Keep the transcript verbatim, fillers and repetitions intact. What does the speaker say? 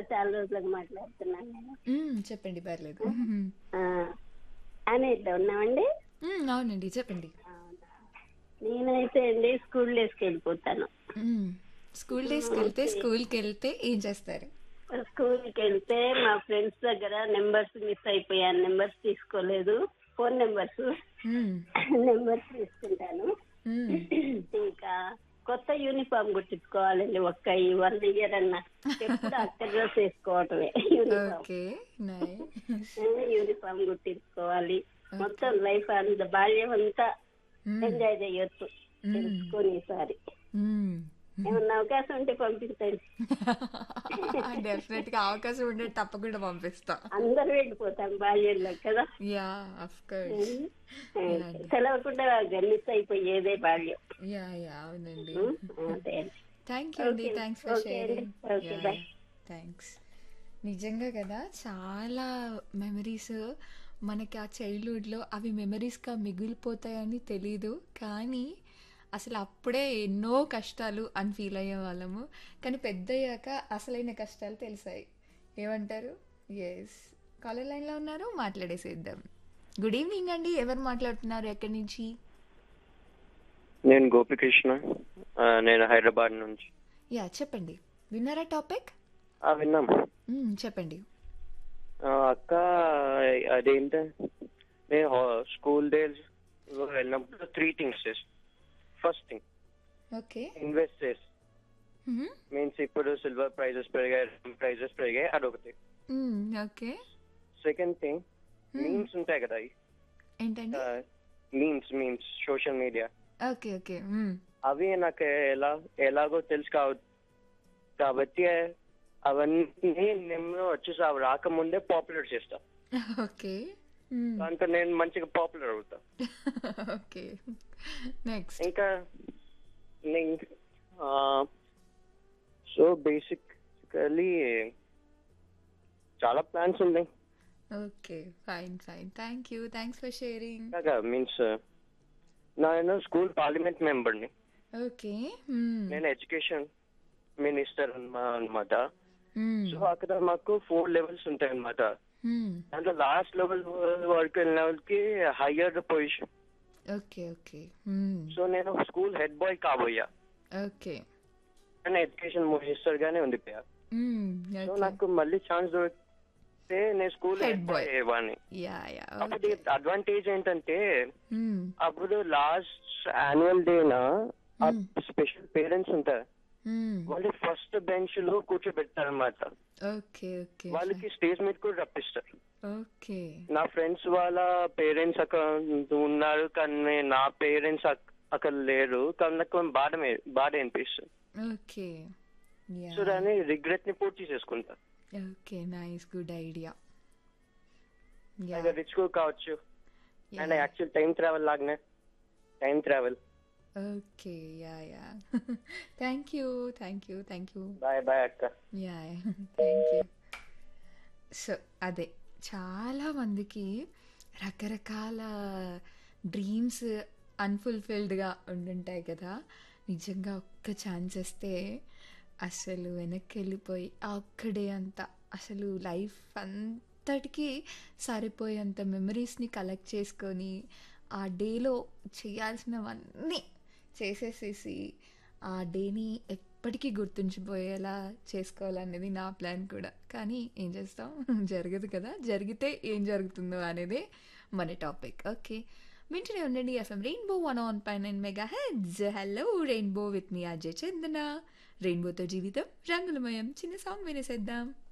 చాలా రోజులకు మాట్లాడుతున్నాను నేను. మ్మ్, చెప్పండి పర్లేదు. ఆ, అని ఇట్లా ఉన్నామండి. మ్మ్, అవునండి చెప్పండి. అవునా. నేనైతే అండి స్కూల్ డేస్కి వెళ్ళిపోతాను. మ్మ్. స్కూల్ డేస్కి వెళ్తే స్కూల్కి వెళ్తే ఏం చేస్తారు? స్కూల్కి వెళ్తే మా ఫ్రెండ్స్ దగ్గర నెంబర్స్ మిస్ అయిపోయాను, నెంబర్స్ తీసుకోలేదు, ఫోన్ నెంబర్స్ మ్మ్. నెంబర్స్ తీసుకుంటాను. మ్మ్. ఇంకా కొత్త యూనిఫామ్ కుట్టించుకోవాలండి. ఒక్క ఈ వన్ ఇయర్ అన్నా ఎప్పుడు అక్కడ dress వేసుకోవటమే uniform. Okay, nice. Uniform కుట్టించుకోవాలి. Okay. మొత్తం లైఫ్ అంత బాల్యం అంతా మ్మ్. ఎంజాయ్ చేయొచ్చు మ్మ్. తెలుసుకొని ఈసారి. మ్మ్. ఏమన్నా అవకాశం ఉంటే పంపించండి. డెఫినెట్ గా అవకాశం ఉంటే తప్పకుండా పంపిస్తా. అందరూ వెళ్ళిపోతాం బాల్యంలో కదా. Yeah, of course. యా అండి. సెలవకుండా మిస్ అయిపోయేదే బాల్యం. యా యా అవునండి. అదే అండి. థ్యాంక్ యూ అండి, ఓకే థ్యాంక్స్ ఫర్ ఓకే అండి. Sharing. Okay yeah bye. Thanks. నిజంగా కదా, చాలా మెమరీస్ మనకి ఆ చైల్డ్హుడ్లో అవి మెమరీస్గా మిగిలిపోతాయని తెలీదు, కానీ అసలు అప్పుడే ఎన్నో కష్టాలు అని ఫీల్ అయ్యే వాళ్ళము, కానీ పెద్దయ్యాక అసలైన కష్టాలు తెలిసాయి. ఏమంటారు? ఎస్, కాలర్ లైన్లో ఉన్నారు, మాట్లాడేసేద్దాం. గుడ్ ఈవినింగ్ అండి, ఎవరు మాట్లాడుతున్నారు, ఎక్కడి నుంచి? నేను గోపికృష్ణ. ఆ, నేను హైదరాబాద్ నుంచి. యా చెప్పండి, విన్నారా టాపిక్? ఆ, విన్నాం. మ్మ్, చెప్పండి. ఆ, అక్క, అదేంట నేను స్కూల్ డేస్ వెళ్ళినప్పుడు త్రీ థింగ్స్ చేసి. First thing, okay. ఇన్వెస్ట్ చేసి. మ్మ్. మీన్స్ ఇప్పుడు సిల్వర్ ప్రైజెస్ పెరిగాయి, ప్రైజెస్ పెరిగాయి, అదొకటి. మ్మ్, ఓకే. సెకండ్ థింగ్, మ్మ్. మీమ్స్ ఉంటాయి కదా, ఏంటండి? Memes memes social media, okay okay. మ్మ్. అవి నాకు ఎలా ఎలాగో తెలుసు కావ కాబట్టి అవన్నీ నేను వచ్చేసి అవి రాకముందే పాపులర్ చేస్తా. ఓకే. మ్మ్. దాంతో నేను మంచిగా పాపులర్ అవుతా. Okay, next. ఇంకా సో బేసికలీ చాలా ప్లాన్స్ ఉన్నాయి. Okay, fine fine, thank you, thanks for sharing. Means నేను స్కూల్ పార్లమెంట్ మెంబర్ని. ఓకే. మ్మ్. నేను ఎడ్యుకేషన్ మినిస్టర్ అనమాట. మ్మ్. సో అక్కడ మాకు ఫోర్ లెవెల్స్ ఉంటాయి అనమాట. మ్మ్. దాంట్లో లాస్ట్ లెవెల్ వరకు వెళ్ళిన వాళ్ళకి హయ్యర్ పొజిషన్. Okay okay. మ్మ్. సో నేను స్కూల్ హెడ్ బాయ్ కాబోయా, ఓకే. నేను ఎడ్యుకేషన్ మినిస్టర్ గానే ఉండిపోయా. మ్మ్. So okay. నాకు మళ్ళీ ఛాన్స్ దొరికితే నేను school Head head boy. Bye అయ్యేవాడిని. Yeah yeah. అప్పుడు ఓకే. అడ్వాంటేజ్ ఏంటంటే మ్మ్. అప్పుడు లాస్ట్ యాన్యువల్ డేనా ఆ మ్మ్. స్పెషల్ పేరెంట్స్ ఉంటారు, మ్మ్. వాళ్ళు ఫస్ట్ బెంచ్ లో కూర్చోబెడతారు అనమాట. Okay okay. వాళ్ళకి స్టేజ్ మీద కూడా రప్పిస్తారు. ఓకే. నా ఫ్రెండ్స్ వాళ్ళ పేరెంట్స్ అక్కడ ఉన్నారు, కానీ నా పేరెంట్స్ అక్కడ లేరు, కానీ నాకు బాధ మే- బాధ అనిపిస్తుంది. ఓకే. యా. సో దాన్ని రిగ్రెట్ ని పూర్తి చేసుకుంటా. Okay, nice, good idea. Yeah అది రిచ్ కూడా కావచ్చు, yeah. And actual time travel లాగానే time travel. Okay, yeah yeah. Thank you thank you thank you. Bye bye అక్క. Yeah thank you. సో అదే, చాలా మందికి రకరకాల డ్రీమ్స్ అన్ఫుల్ఫిల్డ్గా ఉండుంటాయి కదా. నిజంగా ఒక్క ఛాన్స్ వస్తే అసలు వెనక్కి వెళ్ళిపోయి ఆ ఒక్కడే అంతా అసలు లైఫ్ అంతటికీ సరిపోయేంత మెమరీస్ని కలెక్ట్ చేసుకొని ఆ డేలో చేయాల్సినవన్నీ చేసేసేసి ఆ డేని ఎప్పటికీ గుర్తుంచిపోయేలా చేసుకోవాలనేది నా ప్లాన్ కూడా. కానీ ఏం చేస్తాం, జరగదు కదా. జరిగితే ఏం జరుగుతుందో అనేదే మన టాపిక్. ఓకే, వింటూనే ఉండండి FM rainbow one on pi nine mega heads. Hello rainbow with me Ajay చందన. రెయిన్బోతో జీవితం రంగులమయం. చిన్న సాంగ్ వినేసేద్దాం.